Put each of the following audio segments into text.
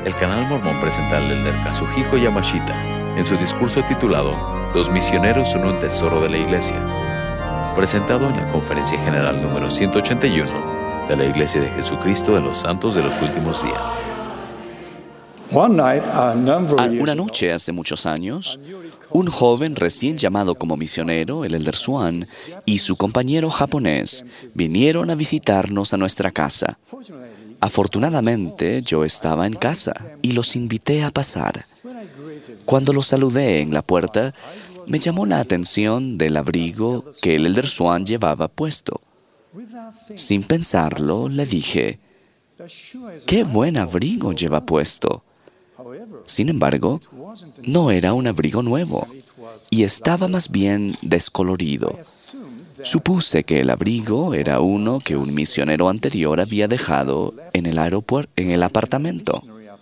el canal mormón presenta al elder Kazuhiko Yamashita en su discurso titulado Los misioneros son un tesoro de la Iglesia, presentado en la Conferencia General número 181 de la Iglesia de Jesucristo de los Santos de los Últimos Días. Una noche hace muchos años, un joven recién llamado como misionero, el elder Swan, y su compañero japonés vinieron a visitarnos a nuestra casa. Afortunadamente, yo estaba en casa y los invité a pasar. Cuando los saludé en la puerta, me llamó la atención del abrigo que el elder Swan llevaba puesto. Sin pensarlo, le dije, «¡Qué buen abrigo lleva puesto!». Sin embargo, no era un abrigo nuevo y estaba más bien descolorido. Supuse que el abrigo era uno que un misionero anterior había dejado en el apartamento.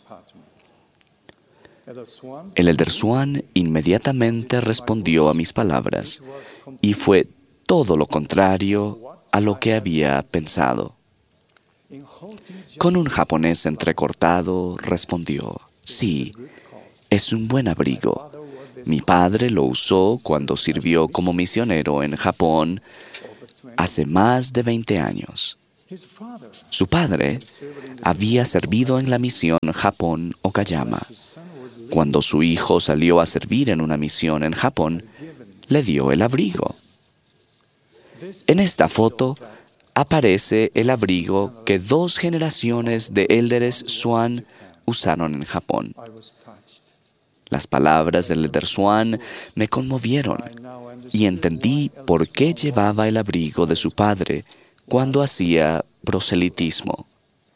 El elder Swan inmediatamente respondió a mis palabras y fue todo lo contrario a lo que había pensado. Con un japonés entrecortado respondió, «Sí, es un buen abrigo. Mi padre lo usó cuando sirvió como misionero en Japón hace más de 20 años. Su padre había servido en la misión Japón-Okayama. Cuando su hijo salió a servir en una misión en Japón, le dio el abrigo. En esta foto aparece el abrigo que 2 generaciones de élderes Swan usaron en Japón. Las palabras del elder Swan me conmovieron y entendí por qué llevaba el abrigo de su padre cuando hacía proselitismo.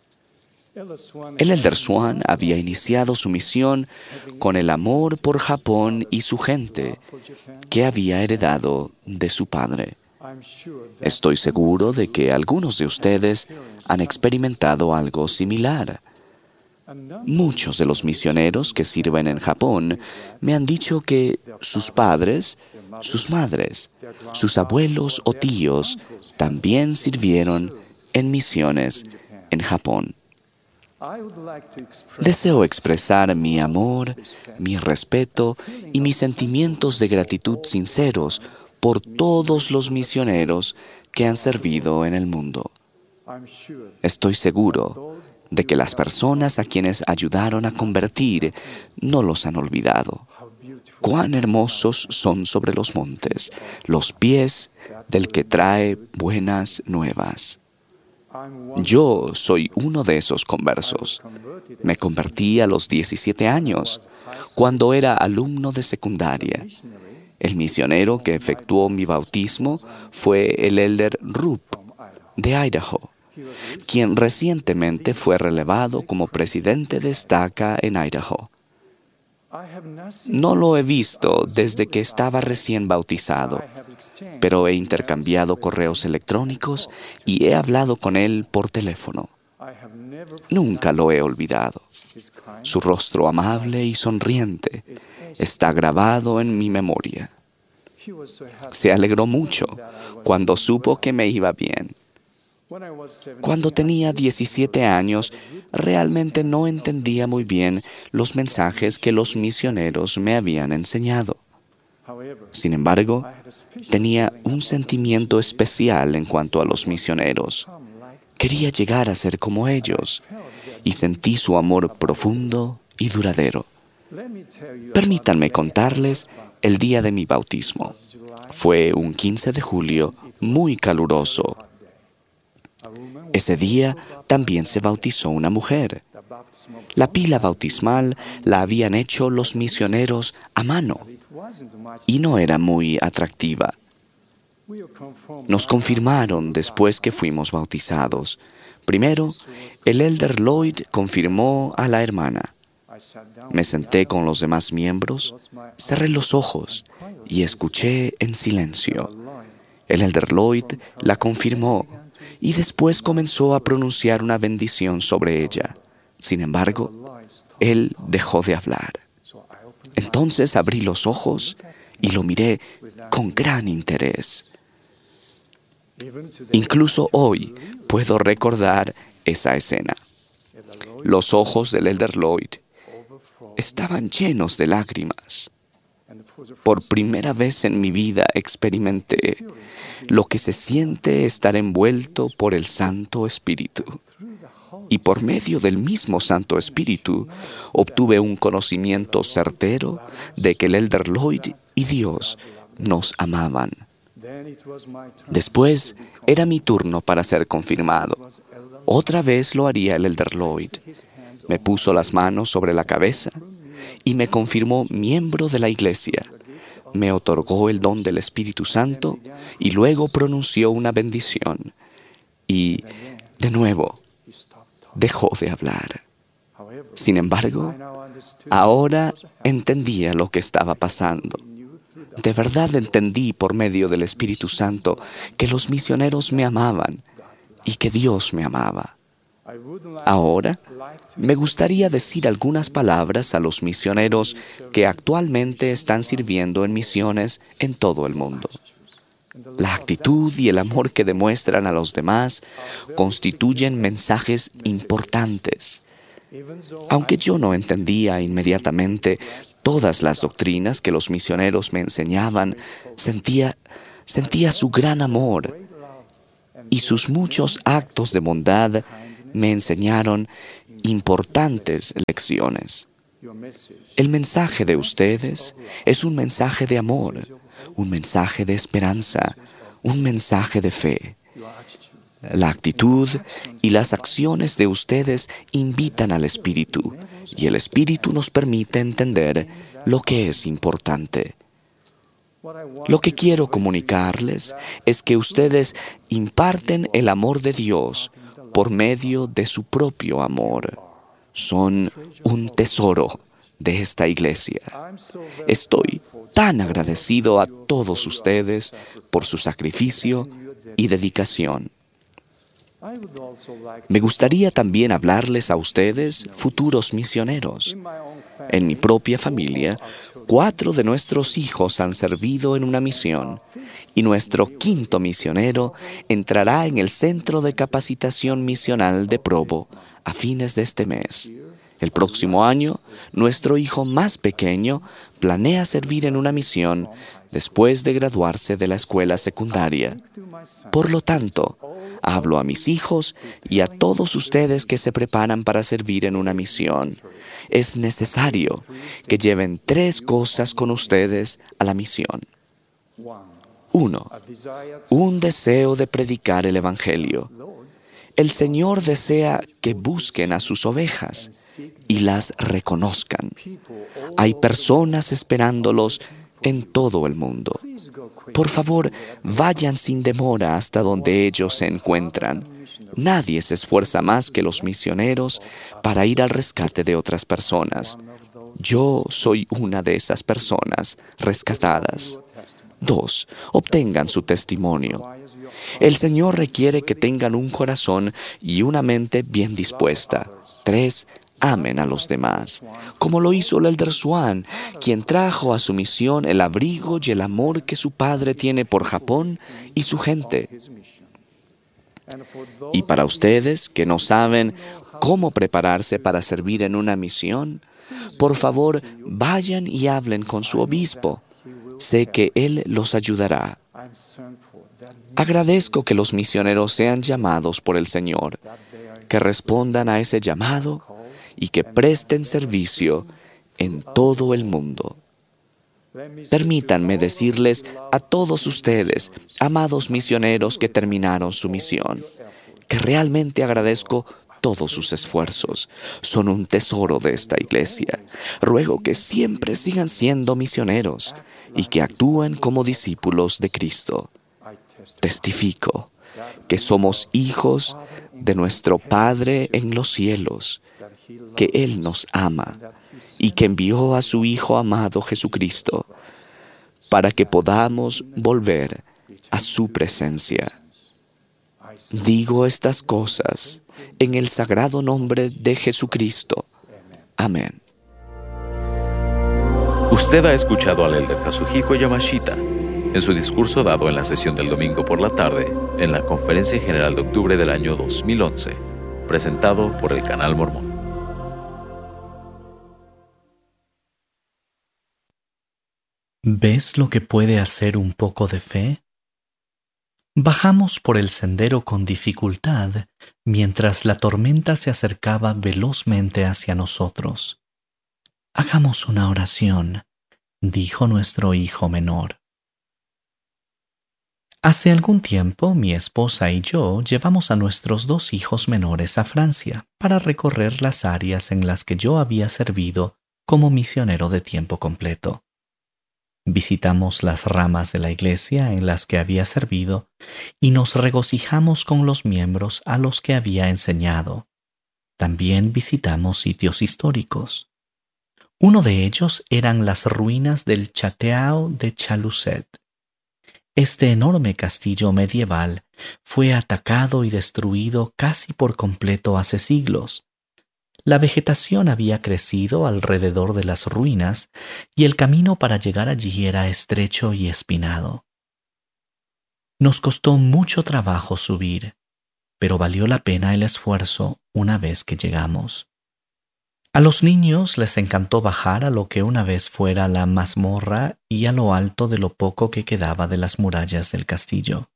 El elder Swan había iniciado su misión con el amor por Japón y su gente que había heredado de su padre. Estoy seguro de que algunos de ustedes han experimentado algo similar. Muchos de los misioneros que sirven en Japón me han dicho que sus padres, sus madres, sus abuelos o tíos también sirvieron en misiones en Japón. Deseo expresar mi amor, mi respeto y mis sentimientos de gratitud sinceros por todos los misioneros que han servido en el mundo. Estoy seguro de que las personas a quienes ayudaron a convertir no los han olvidado. Cuán hermosos son sobre los montes los pies del que trae buenas nuevas. Yo soy uno de esos conversos. Me convertí a los 17 años, cuando era alumno de secundaria. El misionero que efectuó mi bautismo fue el elder Rupp de Idaho, quien recientemente fue relevado como presidente de estaca en Idaho. No lo he visto desde que estaba recién bautizado, pero he intercambiado correos electrónicos y he hablado con él por teléfono. Nunca lo he olvidado. Su rostro amable y sonriente está grabado en mi memoria. Se alegró mucho cuando supo que me iba bien. Cuando tenía 17 años, realmente no entendía muy bien los mensajes que los misioneros me habían enseñado. Sin embargo, tenía un sentimiento especial en cuanto a los misioneros. Quería llegar a ser como ellos y sentí su amor profundo y duradero. Permítanme contarles el día de mi bautismo. Fue un 15 de julio muy caluroso. Ese día también se bautizó una mujer. La pila bautismal la habían hecho los misioneros a mano y no era muy atractiva. Nos confirmaron después que fuimos bautizados. Primero, el elder Lloyd confirmó a la hermana. Me senté con los demás miembros, cerré los ojos y escuché en silencio. El elder Lloyd la confirmó y después comenzó a pronunciar una bendición sobre ella. Sin embargo, él dejó de hablar. Entonces abrí los ojos y lo miré con gran interés. Incluso hoy puedo recordar esa escena. Los ojos del Elder Lloyd estaban llenos de lágrimas. Por primera vez en mi vida experimenté lo que se siente estar envuelto por el Santo Espíritu. Y por medio del mismo Santo Espíritu obtuve un conocimiento certero de que el Elder Lloyd y Dios nos amaban. Después era mi turno para ser confirmado. Otra vez lo haría el Elder Lloyd. Me puso las manos sobre la cabeza y me confirmó miembro de la iglesia. Me otorgó el don del Espíritu Santo y luego pronunció una bendición. Y, de nuevo, dejó de hablar. Sin embargo, ahora entendía lo que estaba pasando. De verdad entendí por medio del Espíritu Santo que los misioneros me amaban y que Dios me amaba. Ahora, me gustaría decir algunas palabras a los misioneros que actualmente están sirviendo en misiones en todo el mundo. La actitud y el amor que demuestran a los demás constituyen mensajes importantes. Aunque yo no entendía inmediatamente todas las doctrinas que los misioneros me enseñaban, sentía su gran amor y sus muchos actos de bondad me enseñaron importantes lecciones. El mensaje de ustedes es un mensaje de amor, un mensaje de esperanza, un mensaje de fe. La actitud y las acciones de ustedes invitan al Espíritu, y el Espíritu nos permite entender lo que es importante. Lo que quiero comunicarles es que ustedes imparten el amor de Dios por medio de su propio amor. Son un tesoro de esta iglesia. Estoy tan agradecido a todos ustedes por su sacrificio y dedicación. Me gustaría también hablarles a ustedes, futuros misioneros. En mi propia familia, 4 de nuestros hijos han servido en una misión y nuestro 5º misionero entrará en el Centro de Capacitación Misional de Provo a fines de este mes. El próximo año, nuestro hijo más pequeño planea servir en una misión después de graduarse de la escuela secundaria. Por lo tanto, hablo a mis hijos y a todos ustedes que se preparan para servir en una misión. Es necesario que lleven 3 cosas con ustedes a la misión. 1. Un deseo de predicar el Evangelio. El Señor desea que busquen a sus ovejas y las reconozcan. Hay personas esperándolos en todo el mundo. Por favor, vayan sin demora hasta donde ellos se encuentran. Nadie se esfuerza más que los misioneros para ir al rescate de otras personas. Yo soy una de esas personas rescatadas. 2. Obtengan su testimonio. El Señor requiere que tengan un corazón y una mente bien dispuesta. 3. Amen a los demás, como lo hizo el Elder Swan, quien trajo a su misión el abrigo y el amor que su padre tiene por Japón y su gente. Y para ustedes que no saben cómo prepararse para servir en una misión, por favor, vayan y hablen con su obispo. Sé que él los ayudará. Agradezco que los misioneros sean llamados por el Señor, que respondan a ese llamado y que presten servicio en todo el mundo. Permítanme decirles a todos ustedes, amados misioneros que terminaron su misión, que realmente agradezco todos sus esfuerzos. Son un tesoro de esta iglesia. Ruego que siempre sigan siendo misioneros y que actúen como discípulos de Cristo. Testifico que somos hijos de nuestro Padre en los cielos, que Él nos ama y que envió a su Hijo amado Jesucristo para que podamos volver a su presencia. Digo estas cosas en el sagrado nombre de Jesucristo. Amén. Usted ha escuchado al Elder Kazuhiko Yamashita en su discurso dado en la sesión del domingo por la tarde en la Conferencia General de Octubre del año 2011. presentado por el Canal Mormón. ¿Ves lo que puede hacer un poco de fe? Bajamos por el sendero con dificultad mientras la tormenta se acercaba velozmente hacia nosotros. Hagamos una oración, dijo nuestro hijo menor. Hace algún tiempo mi esposa y yo llevamos a nuestros 2 hijos menores a Francia para recorrer las áreas en las que yo había servido como misionero de tiempo completo. Visitamos las ramas de la iglesia en las que había servido y nos regocijamos con los miembros a los que había enseñado. También visitamos sitios históricos. Uno de ellos eran las ruinas del Château de Chalusset. Este enorme castillo medieval fue atacado y destruido casi por completo hace siglos. La vegetación había crecido alrededor de las ruinas y el camino para llegar allí era estrecho y espinado. Nos costó mucho trabajo subir, pero valió la pena el esfuerzo una vez que llegamos. A los niños les encantó bajar a lo que una vez fuera la mazmorra y a lo alto de lo poco que quedaba de las murallas del castillo.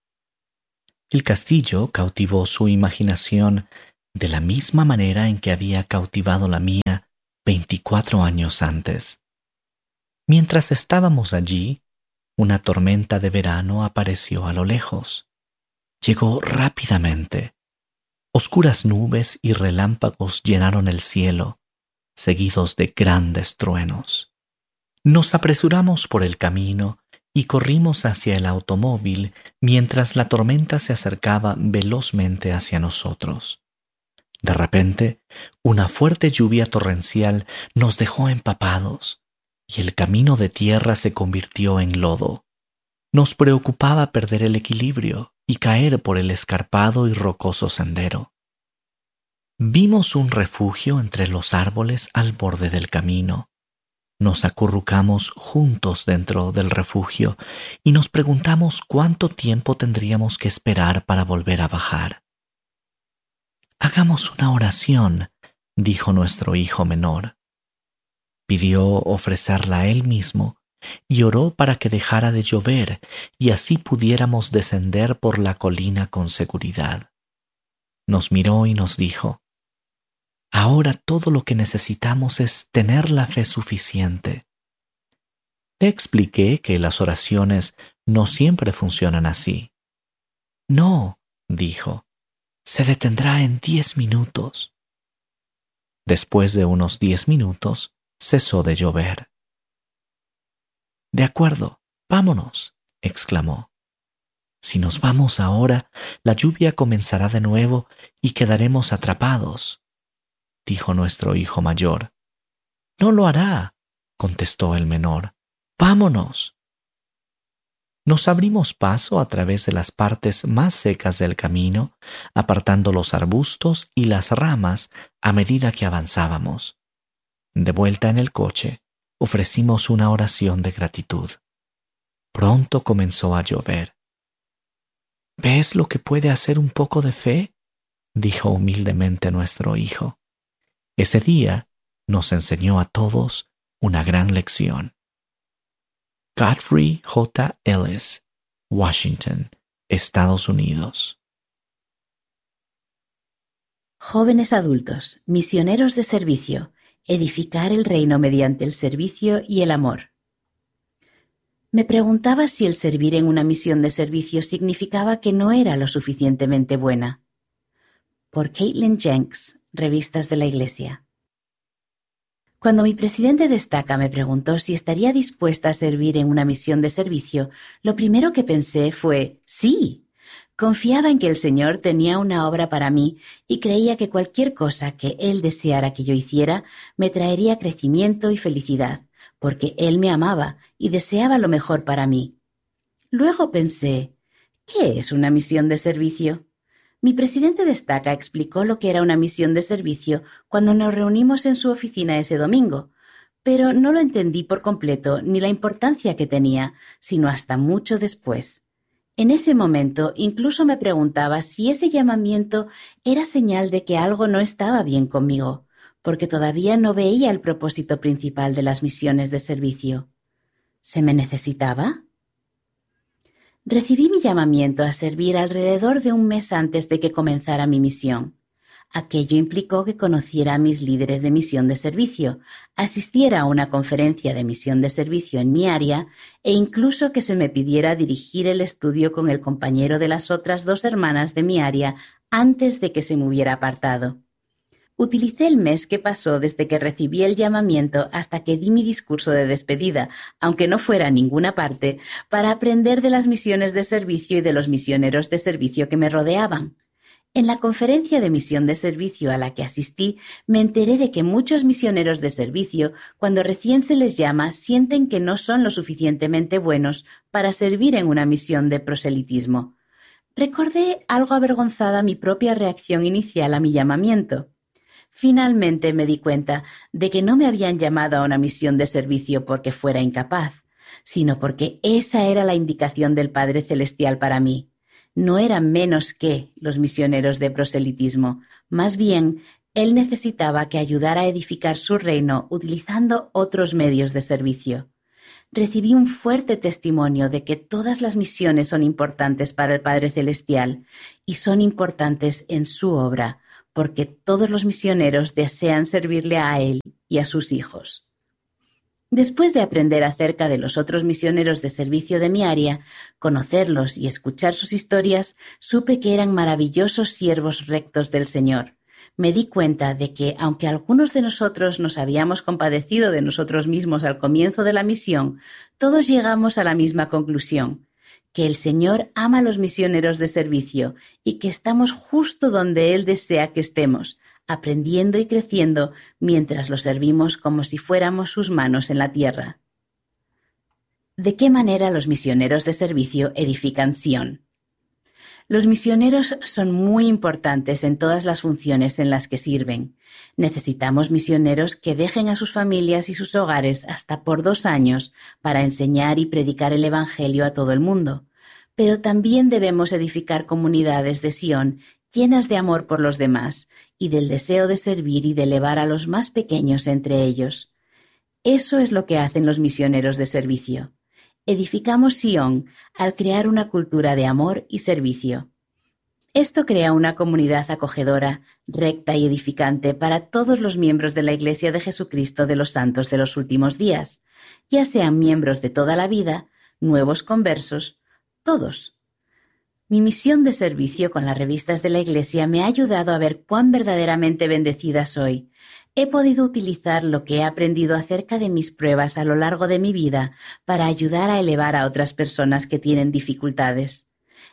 El castillo cautivó su imaginación de la misma manera en que había cautivado la mía 24 años antes. Mientras estábamos allí, una tormenta de verano apareció a lo lejos. Llegó rápidamente. Oscuras nubes y relámpagos llenaron el cielo, seguidos de grandes truenos. Nos apresuramos por el camino y corrimos hacia el automóvil mientras la tormenta se acercaba velozmente hacia nosotros. De repente, una fuerte lluvia torrencial nos dejó empapados y el camino de tierra se convirtió en lodo. Nos preocupaba perder el equilibrio y caer por el escarpado y rocoso sendero. Vimos un refugio entre los árboles al borde del camino. Nos acurrucamos juntos dentro del refugio y nos preguntamos cuánto tiempo tendríamos que esperar para volver a bajar. Hagamos una oración, dijo nuestro hijo menor. Pidió ofrecerla a él mismo y oró para que dejara de llover y así pudiéramos descender por la colina con seguridad. Nos miró y nos dijo: ahora todo lo que necesitamos es tener la fe suficiente. Le expliqué que las oraciones no siempre funcionan así. No, dijo, se detendrá en 10 minutos. Después de unos 10 minutos, cesó de llover. De acuerdo, vámonos, exclamó. Si nos vamos ahora, la lluvia comenzará de nuevo y quedaremos atrapados, dijo nuestro hijo mayor. No lo hará, contestó el menor. Vámonos. Nos abrimos paso a través de las partes más secas del camino, apartando los arbustos y las ramas a medida que avanzábamos. De vuelta en el coche, ofrecimos una oración de gratitud. Pronto comenzó a llover. ¿Ves lo que puede hacer un poco de fe?, dijo humildemente nuestro hijo. Ese día nos enseñó a todos una gran lección. Godfrey J. Ellis, Washington, Estados Unidos. Jóvenes adultos, misioneros de servicio, edificar el reino mediante el servicio y el amor. Me preguntaba si el servir en una misión de servicio significaba que no era lo suficientemente buena. Por Caitlin Jenks, Revistas de la Iglesia. Cuando mi presidente destaca me preguntó si estaría dispuesta a servir en una misión de servicio, lo primero que pensé fue ¡sí! Confiaba en que el Señor tenía una obra para mí y creía que cualquier cosa que Él deseara que yo hiciera me traería crecimiento y felicidad, porque Él me amaba y deseaba lo mejor para mí. Luego pensé, ¿qué es una misión de servicio? Mi presidente destaca explicó lo que era una misión de servicio cuando nos reunimos en su oficina ese domingo, pero no lo entendí por completo ni la importancia que tenía, sino hasta mucho después. En ese momento incluso me preguntaba si ese llamamiento era señal de que algo no estaba bien conmigo, porque todavía no veía el propósito principal de las misiones de servicio. ¿Se me necesitaba? Recibí mi llamamiento a servir alrededor de un mes antes de que comenzara mi misión. Aquello implicó que conociera a mis líderes de misión de servicio, asistiera a una conferencia de misión de servicio en mi área e incluso que se me pidiera dirigir el estudio con el compañero de las otras 2 hermanas de mi área antes de que se me hubiera apartado. Utilicé el mes que pasó desde que recibí el llamamiento hasta que di mi discurso de despedida, aunque no fuera a ninguna parte, para aprender de las misiones de servicio y de los misioneros de servicio que me rodeaban. En la conferencia de misión de servicio a la que asistí, me enteré de que muchos misioneros de servicio, cuando recién se les llama, sienten que no son lo suficientemente buenos para servir en una misión de proselitismo. Recordé algo avergonzada mi propia reacción inicial a mi llamamiento. Finalmente me di cuenta de que no me habían llamado a una misión de servicio porque fuera incapaz, sino porque esa era la indicación del Padre Celestial para mí. No eran menos que los misioneros de proselitismo, más bien Él necesitaba que ayudara a edificar su reino utilizando otros medios de servicio. Recibí un fuerte testimonio de que todas las misiones son importantes para el Padre Celestial y son importantes en su obra, porque todos los misioneros desean servirle a Él y a sus hijos. Después de aprender acerca de los otros misioneros de servicio de mi área, conocerlos y escuchar sus historias, supe que eran maravillosos siervos rectos del Señor. Me di cuenta de que, aunque algunos de nosotros nos habíamos compadecido de nosotros mismos al comienzo de la misión, todos llegamos a la misma conclusión: que el Señor ama a los misioneros de servicio y que estamos justo donde Él desea que estemos, aprendiendo y creciendo mientras lo servimos como si fuéramos sus manos en la tierra. ¿De qué manera los misioneros de servicio edifican Sion? Los misioneros son muy importantes en todas las funciones en las que sirven. Necesitamos misioneros que dejen a sus familias y sus hogares hasta por 2 años para enseñar y predicar el Evangelio a todo el mundo. Pero también debemos edificar comunidades de Sion llenas de amor por los demás y del deseo de servir y de elevar a los más pequeños entre ellos. Eso es lo que hacen los misioneros de servicio. Edificamos Sion al crear una cultura de amor y servicio. Esto crea una comunidad acogedora, recta y edificante para todos los miembros de la Iglesia de Jesucristo de los Santos de los Últimos Días, ya sean miembros de toda la vida, nuevos conversos, todos. Mi misión de servicio con las revistas de la Iglesia me ha ayudado a ver cuán verdaderamente bendecida soy. He podido utilizar lo que he aprendido acerca de mis pruebas a lo largo de mi vida para ayudar a elevar a otras personas que tienen dificultades.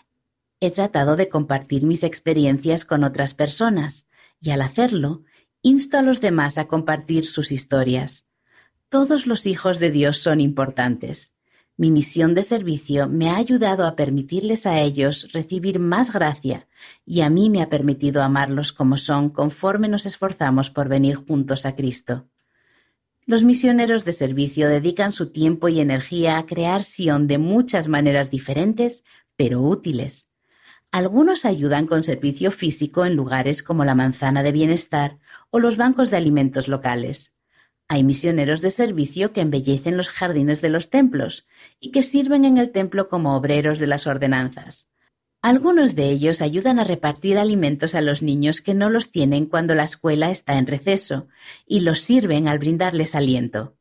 He tratado de compartir mis experiencias con otras personas y al hacerlo, insto a los demás a compartir sus historias. Todos los hijos de Dios son importantes. Mi misión de servicio me ha ayudado a permitirles a ellos recibir más gracia y a mí me ha permitido amarlos como son conforme nos esforzamos por venir juntos a Cristo. Los misioneros de servicio dedican su tiempo y energía a crear Sion de muchas maneras diferentes, pero útiles. Algunos ayudan con servicio físico en lugares como la Manzana de Bienestar o los bancos de alimentos locales. Hay misioneros de servicio que embellecen los jardines de los templos y que sirven en el templo como obreros de las ordenanzas. Algunos de ellos ayudan a repartir alimentos a los niños que no los tienen cuando la escuela está en receso y los sirven al brindarles aliento.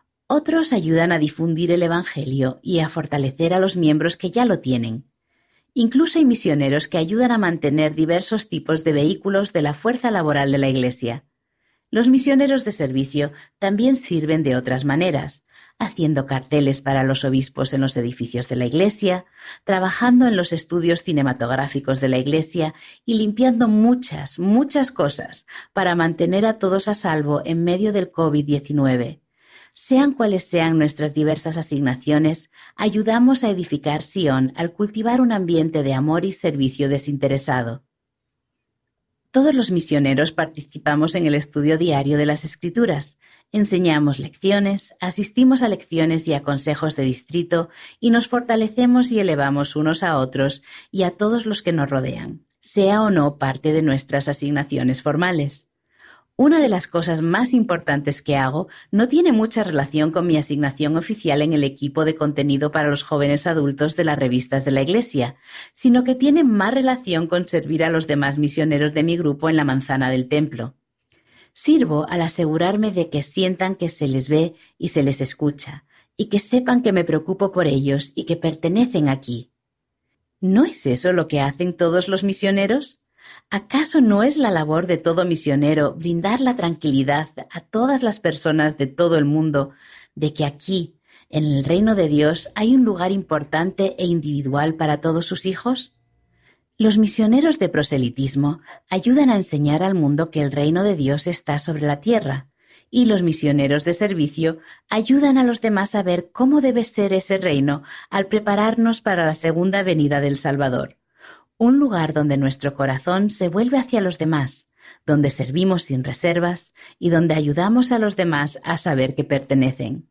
Otros ayudan a difundir el Evangelio y a fortalecer a los miembros que ya lo tienen. Incluso hay misioneros que ayudan a mantener diversos tipos de vehículos de la fuerza laboral de la Iglesia. Los misioneros de servicio también sirven de otras maneras, haciendo carteles para los obispos en los edificios de la Iglesia, trabajando en los estudios cinematográficos de la Iglesia y limpiando muchas cosas para mantener a todos a salvo en medio del COVID-19. Sean cuales sean nuestras diversas asignaciones, ayudamos a edificar Sion al cultivar un ambiente de amor y servicio desinteresado. Todos los misioneros participamos en el estudio diario de las Escrituras. Enseñamos lecciones, asistimos a lecciones y a consejos de distrito y nos fortalecemos y elevamos unos a otros y a todos los que nos rodean, sea o no parte de nuestras asignaciones formales. Una de las cosas más importantes que hago no tiene mucha relación con mi asignación oficial en el equipo de contenido para los jóvenes adultos de las revistas de la Iglesia, sino que tiene más relación con servir a los demás misioneros de mi grupo en la manzana del templo. Sirvo al asegurarme de que sientan que se les ve y se les escucha, y que sepan que me preocupo por ellos y que pertenecen aquí. ¿No es eso lo que hacen todos los misioneros? ¿Acaso no es la labor de todo misionero brindar la tranquilidad a todas las personas de todo el mundo de que aquí, en el reino de Dios, hay un lugar importante e individual para todos sus hijos? Los misioneros de proselitismo ayudan a enseñar al mundo que el reino de Dios está sobre la tierra, y los misioneros de servicio ayudan a los demás a ver cómo debe ser ese reino al prepararnos para la segunda venida del Salvador. Un lugar donde nuestro corazón se vuelve hacia los demás, donde servimos sin reservas y donde ayudamos a los demás a saber que pertenecen.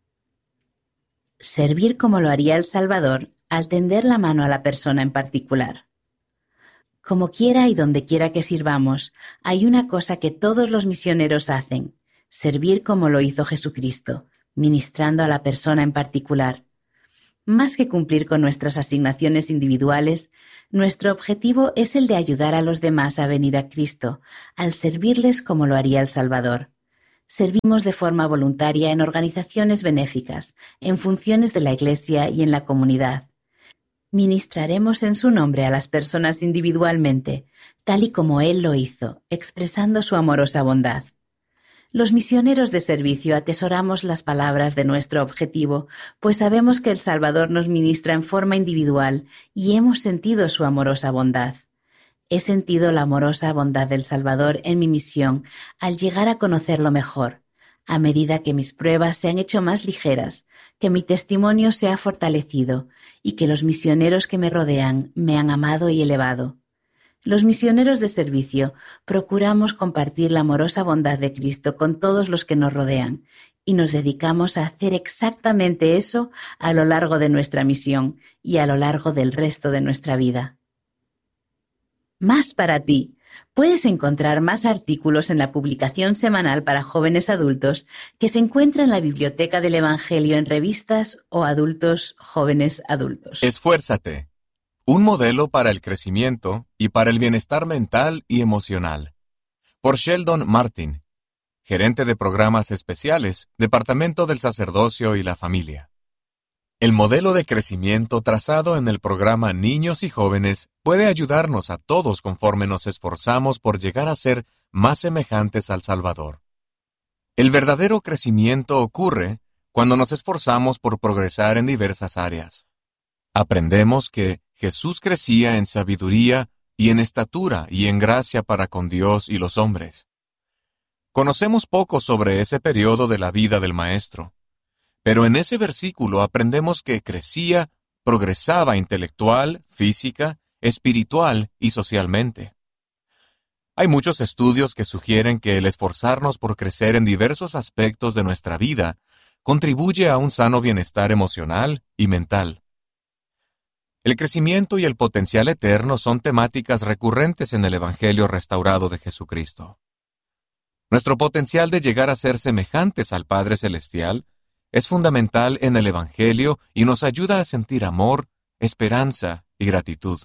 Servir como lo haría el Salvador al tender la mano a la persona en particular. Como quiera y donde quiera que sirvamos, hay una cosa que todos los misioneros hacen: servir como lo hizo Jesucristo, ministrando a la persona en particular. Más que cumplir con nuestras asignaciones individuales, nuestro objetivo es el de ayudar a los demás a venir a Cristo, al servirles como lo haría el Salvador. Servimos de forma voluntaria en organizaciones benéficas, en funciones de la Iglesia y en la comunidad. Ministraremos en su nombre a las personas individualmente, tal y como Él lo hizo, expresando su amorosa bondad. Los misioneros de servicio atesoramos las palabras de nuestro objetivo, pues sabemos que el Salvador nos ministra en forma individual y hemos sentido su amorosa bondad. He sentido la amorosa bondad del Salvador en mi misión al llegar a conocerlo mejor, a medida que mis pruebas se han hecho más ligeras, que mi testimonio se ha fortalecido y que los misioneros que me rodean me han amado y elevado. Los misioneros de servicio procuramos compartir la amorosa bondad de Cristo con todos los que nos rodean y nos dedicamos a hacer exactamente eso a lo largo de nuestra misión y a lo largo del resto de nuestra vida. Más para ti. Puedes encontrar más artículos en la publicación semanal para jóvenes adultos que se encuentra en la Biblioteca del Evangelio en revistas o adultos jóvenes adultos. Esfuérzate. Un modelo para el crecimiento y para el bienestar mental y emocional. Por Sheldon Martin, gerente de programas especiales, Departamento del Sacerdocio y la Familia. El modelo de crecimiento trazado en el programa Niños y Jóvenes puede ayudarnos a todos conforme nos esforzamos por llegar a ser más semejantes al Salvador. El verdadero crecimiento ocurre cuando nos esforzamos por progresar en diversas áreas. Aprendemos que Jesús crecía en sabiduría y en estatura y en gracia para con Dios y los hombres. Conocemos poco sobre ese periodo de la vida del Maestro, pero en ese versículo aprendemos que crecía, progresaba intelectual, física, espiritual y socialmente. Hay muchos estudios que sugieren que el esforzarnos por crecer en diversos aspectos de nuestra vida contribuye a un sano bienestar emocional y mental. El crecimiento y el potencial eterno son temáticas recurrentes en el Evangelio restaurado de Jesucristo. Nuestro potencial de llegar a ser semejantes al Padre Celestial es fundamental en el Evangelio y nos ayuda a sentir amor, esperanza y gratitud.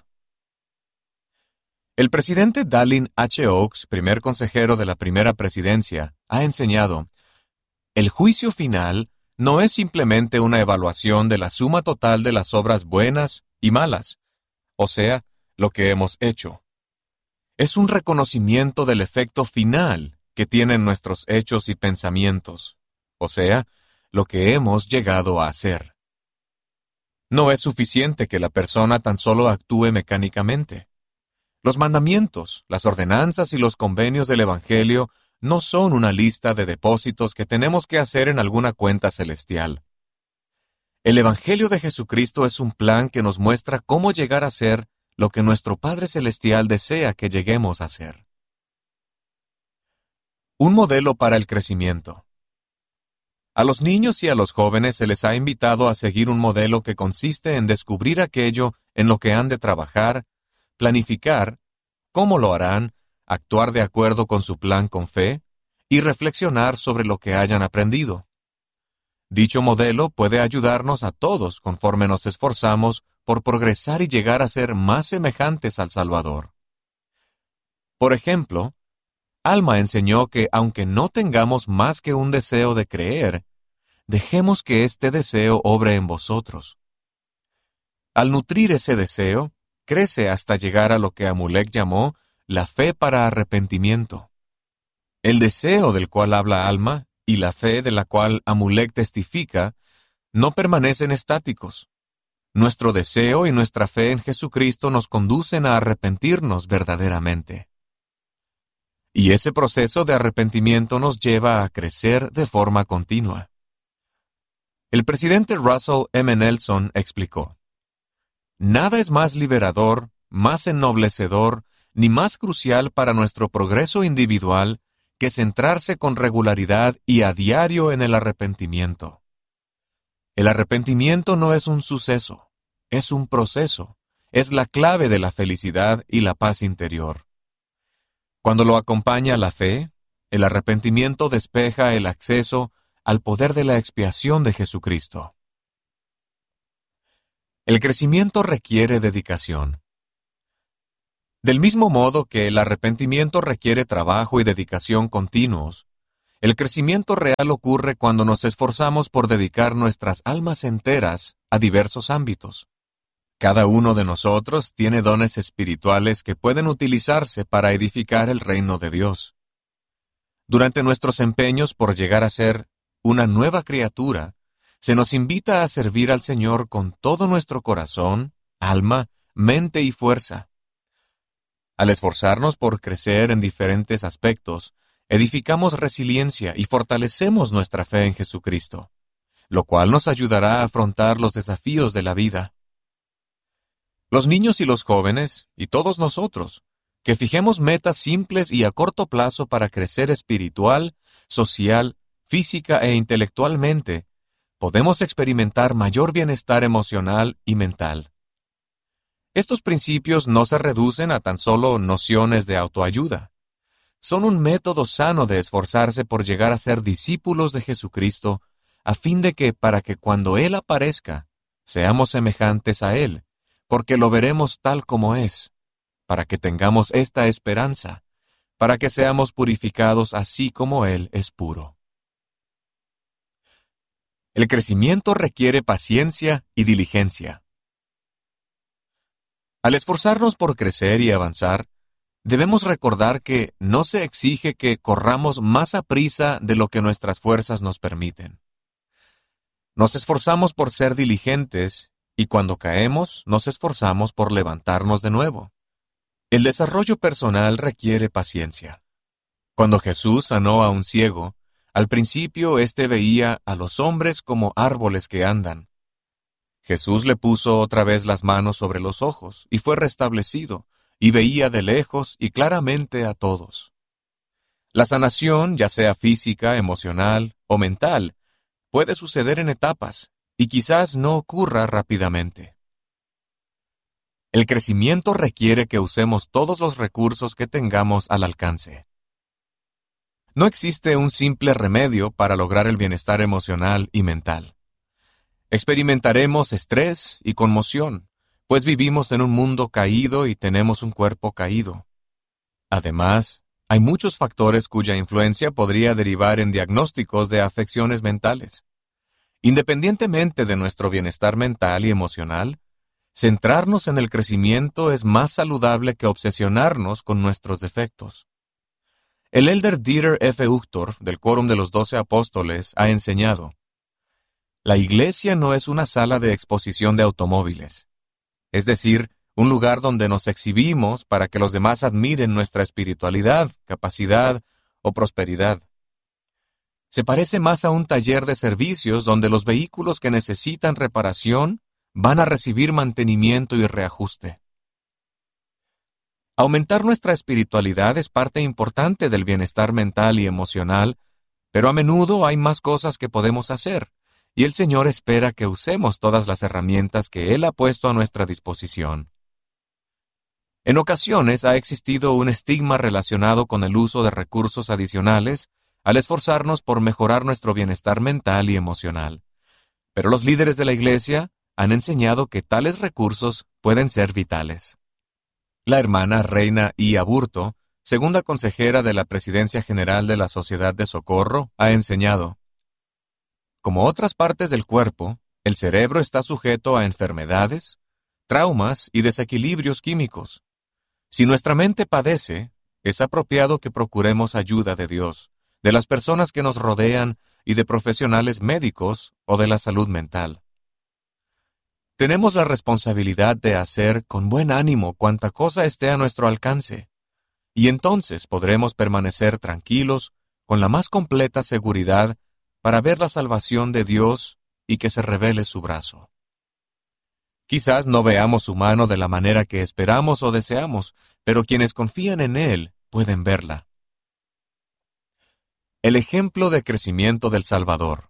El presidente Dallin H. Oaks, primer consejero de la primera presidencia, ha enseñado: el juicio final no es simplemente una evaluación de la suma total de las obras buenas y malas, o sea, lo que hemos hecho. Es un reconocimiento del efecto final que tienen nuestros hechos y pensamientos, o sea, lo que hemos llegado a hacer. No es suficiente que la persona tan solo actúe mecánicamente. Los mandamientos, las ordenanzas y los convenios del Evangelio no son una lista de depósitos que tenemos que hacer en alguna cuenta celestial. El Evangelio de Jesucristo es un plan que nos muestra cómo llegar a ser lo que nuestro Padre Celestial desea que lleguemos a ser. Un modelo para el crecimiento. A los niños y a los jóvenes se les ha invitado a seguir un modelo que consiste en descubrir aquello en lo que han de trabajar, planificar, cómo lo harán, actuar de acuerdo con su plan con fe y reflexionar sobre lo que hayan aprendido. Dicho modelo puede ayudarnos a todos conforme nos esforzamos por progresar y llegar a ser más semejantes al Salvador. Por ejemplo, Alma enseñó que aunque no tengamos más que un deseo de creer, dejemos que este deseo obre en vosotros. Al nutrir ese deseo, crece hasta llegar a lo que Amulek llamó la fe para arrepentimiento. El deseo del cual habla Alma y la fe de la cual Amulek testifica no permanecen estáticos. Nuestro deseo y nuestra fe en Jesucristo nos conducen a arrepentirnos verdaderamente. Y ese proceso de arrepentimiento nos lleva a crecer de forma continua. El presidente Russell M. Nelson explicó: "Nada es más liberador, más ennoblecedor, ni más crucial para nuestro progreso individual que centrarse con regularidad y a diario en el arrepentimiento. El arrepentimiento no es un suceso, es un proceso, es la clave de la felicidad y la paz interior. Cuando lo acompaña la fe, el arrepentimiento despeja el acceso al poder de la expiación de Jesucristo. El crecimiento requiere dedicación. Del mismo modo que el arrepentimiento requiere trabajo y dedicación continuos, el crecimiento real ocurre cuando nos esforzamos por dedicar nuestras almas enteras a diversos ámbitos. Cada uno de nosotros tiene dones espirituales que pueden utilizarse para edificar el reino de Dios. Durante nuestros empeños por llegar a ser una nueva criatura, se nos invita a servir al Señor con todo nuestro corazón, alma, mente y fuerza. Al esforzarnos por crecer en diferentes aspectos, edificamos resiliencia y fortalecemos nuestra fe en Jesucristo, lo cual nos ayudará a afrontar los desafíos de la vida. Los niños y los jóvenes, y todos nosotros, que fijemos metas simples y a corto plazo para crecer espiritual, social, física e intelectualmente, podemos experimentar mayor bienestar emocional y mental. Estos principios no se reducen a tan solo nociones de autoayuda. Son un método sano de esforzarse por llegar a ser discípulos de Jesucristo, a fin de que, para que cuando Él aparezca, seamos semejantes a Él, porque lo veremos tal como es, para que tengamos esta esperanza, para que seamos purificados así como Él es puro. El crecimiento requiere paciencia y diligencia. Al esforzarnos por crecer y avanzar, debemos recordar que no se exige que corramos más aprisa de lo que nuestras fuerzas nos permiten. Nos esforzamos por ser diligentes y cuando caemos, nos esforzamos por levantarnos de nuevo. El desarrollo personal requiere paciencia. Cuando Jesús sanó a un ciego, al principio éste veía a los hombres como árboles que andan. Jesús le puso otra vez las manos sobre los ojos y fue restablecido, y veía de lejos y claramente a todos. La sanación, ya sea física, emocional o mental, puede suceder en etapas, y quizás no ocurra rápidamente. El crecimiento requiere que usemos todos los recursos que tengamos al alcance. No existe un simple remedio para lograr el bienestar emocional y mental. Experimentaremos estrés y conmoción, pues vivimos en un mundo caído y tenemos un cuerpo caído. Además, hay muchos factores cuya influencia podría derivar en diagnósticos de afecciones mentales. Independientemente de nuestro bienestar mental y emocional, centrarnos en el crecimiento es más saludable que obsesionarnos con nuestros defectos. El elder Dieter F. Uchtdorf, del Quórum de los 12 Apóstoles, ha enseñado: la iglesia no es una sala de exposición de automóviles, es decir, un lugar donde nos exhibimos para que los demás admiren nuestra espiritualidad, capacidad o prosperidad. Se parece más a un taller de servicios donde los vehículos que necesitan reparación van a recibir mantenimiento y reajuste. Aumentar nuestra espiritualidad es parte importante del bienestar mental y emocional, pero a menudo hay más cosas que podemos hacer, y el Señor espera que usemos todas las herramientas que Él ha puesto a nuestra disposición. En ocasiones ha existido un estigma relacionado con el uso de recursos adicionales al esforzarnos por mejorar nuestro bienestar mental y emocional. Pero los líderes de la Iglesia han enseñado que tales recursos pueden ser vitales. La hermana Reina I. Aburto, segunda consejera de la Presidencia General de la Sociedad de Socorro, ha enseñado: como otras partes del cuerpo, el cerebro está sujeto a enfermedades, traumas y desequilibrios químicos. Si nuestra mente padece, es apropiado que procuremos ayuda de Dios, de las personas que nos rodean y de profesionales médicos o de la salud mental. Tenemos la responsabilidad de hacer con buen ánimo cuanta cosa esté a nuestro alcance, y entonces podremos permanecer tranquilos con la más completa seguridad para ver la salvación de Dios y que se revele su brazo. Quizás no veamos su mano de la manera que esperamos o deseamos, pero quienes confían en Él pueden verla. El ejemplo de crecimiento del Salvador.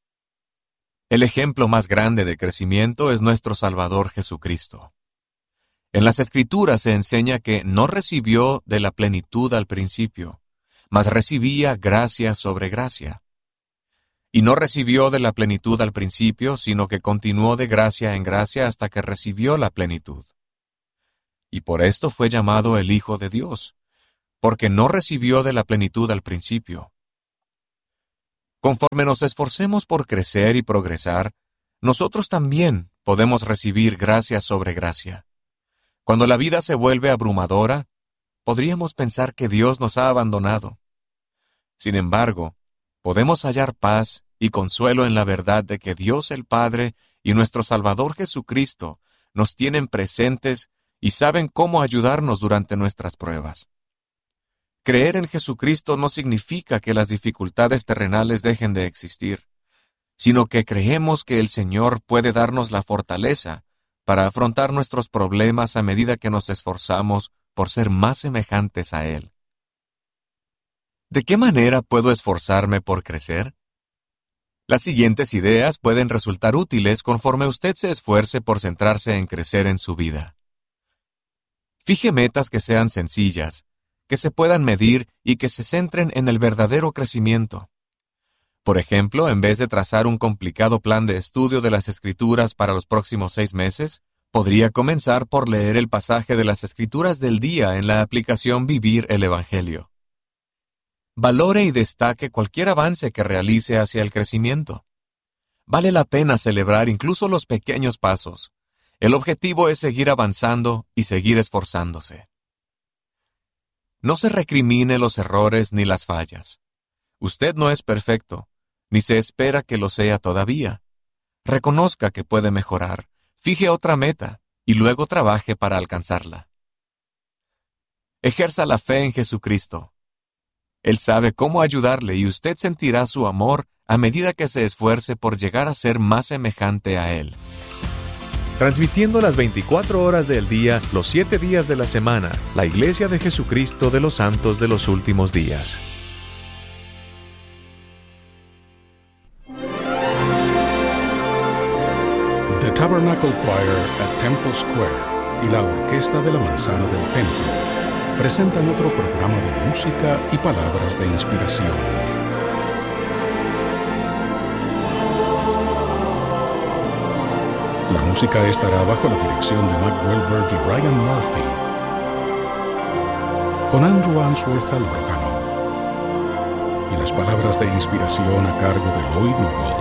El ejemplo más grande de crecimiento es nuestro Salvador Jesucristo. En las Escrituras se enseña que no recibió de la plenitud al principio, mas recibía gracia sobre gracia. Y no recibió de la plenitud al principio, sino que continuó de gracia en gracia hasta que recibió la plenitud. Y por esto fue llamado el Hijo de Dios, porque no recibió de la plenitud al principio. Conforme nos esforcemos por crecer y progresar, nosotros también podemos recibir gracia sobre gracia. Cuando la vida se vuelve abrumadora, podríamos pensar que Dios nos ha abandonado. Sin embargo, podemos hallar paz y consuelo en la verdad de que Dios el Padre y nuestro Salvador Jesucristo nos tienen presentes y saben cómo ayudarnos durante nuestras pruebas. Creer en Jesucristo no significa que las dificultades terrenales dejen de existir, sino que creemos que el Señor puede darnos la fortaleza para afrontar nuestros problemas a medida que nos esforzamos por ser más semejantes a Él. ¿De qué manera puedo esforzarme por crecer? Las siguientes ideas pueden resultar útiles conforme usted se esfuerce por centrarse en crecer en su vida. Fije metas que sean sencillas, que se puedan medir y que se centren en el verdadero crecimiento. Por ejemplo, en vez de trazar un complicado plan de estudio de las Escrituras para los próximos 6 meses, podría comenzar por leer el pasaje de las Escrituras del día en la aplicación Vivir el Evangelio. Valore y destaque cualquier avance que realice hacia el crecimiento. Vale la pena celebrar incluso los pequeños pasos. El objetivo es seguir avanzando y seguir esforzándose. No se recrimine los errores ni las fallas. Usted no es perfecto, ni se espera que lo sea todavía. Reconozca que puede mejorar, fije otra meta y luego trabaje para alcanzarla. Ejerza la fe en Jesucristo. Él sabe cómo ayudarle y usted sentirá su amor a medida que se esfuerce por llegar a ser más semejante a Él. Transmitiendo las 24 horas del día, los 7 días de la semana, la Iglesia de Jesucristo de los Santos de los Últimos Días. The Tabernacle Choir at Temple Square y la Orquesta de la Manzana del Templo presentan otro programa de música y palabras de inspiración. La música estará bajo la dirección de Mac Wellberg y Ryan Murphy, con Andrew Answorth al órgano, y las palabras de inspiración a cargo de Lloyd Newell.